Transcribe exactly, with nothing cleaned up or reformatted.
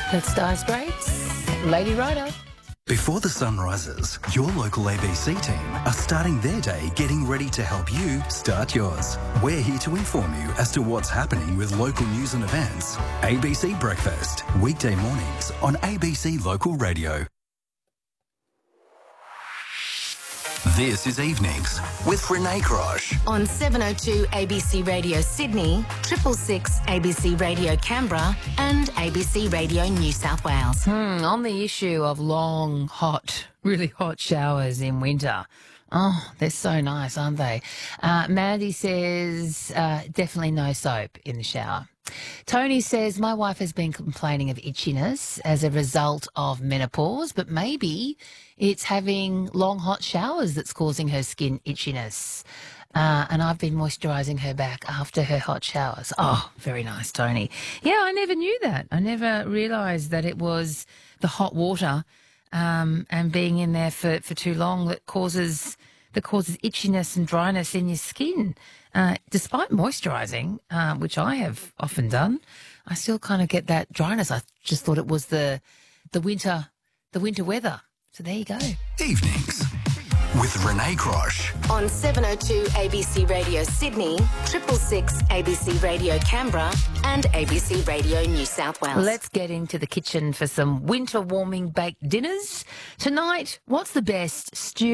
Let's Dice Breaks. Lady Rider. Before the sun rises, your local A B C team are starting their day getting ready to help you start yours. We're here to inform you as to what's happening with local news and events. A B C Breakfast, weekday mornings on A B C Local Radio. This is Evenings with Renee Crosh. On seven oh two A B C Radio Sydney, triple six A B C Radio Canberra and A B C Radio New South Wales. Hmm, on the issue of long, hot, really hot showers in winter. Oh, they're so nice, aren't they? Uh, Mandy says uh, definitely no soap in the shower. Tony says, my wife has been complaining of itchiness as a result of menopause, but maybe it's having long, hot showers that's causing her skin itchiness. Uh, and I've been moisturising her back after her hot showers. Oh, very nice, Tony. Yeah, I never knew that. I never realised that it was the hot water um, and being in there for, for too long that causes that causes itchiness and dryness in your skin. Uh, despite moisturising, uh, which I have often done, I still kind of get that dryness. I just thought it was the the winter the winter weather. So there you go. Evenings with Renee Crosh. On seven oh two A B C Radio Sydney, triple six A B C Radio Canberra and A B C Radio New South Wales. Let's get into the kitchen for some winter warming baked dinners. Tonight, what's the best stew?